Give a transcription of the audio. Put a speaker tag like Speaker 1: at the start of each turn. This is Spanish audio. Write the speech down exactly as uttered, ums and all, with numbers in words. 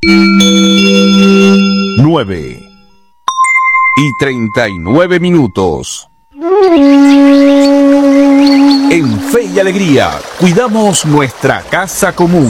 Speaker 1: Nueve y treinta y nueve minutos. En Fe y Alegría, cuidamos nuestra casa común.